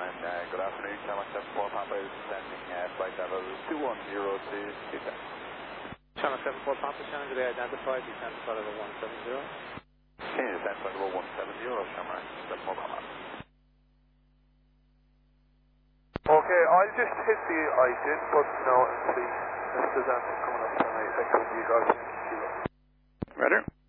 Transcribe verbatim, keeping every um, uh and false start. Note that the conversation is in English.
and uh, good afternoon. Channel seven four Papa is sending uh, flight level two one zero to Tucson. Channel seven four Papa, channel today identified, descent flight level one seven zero. Okay, descent flight level one seven zero, Channel seven four Papa. Okay, I'll just hit the ISIN button now and see if there's anything coming up tonight. I could you guys. Ready?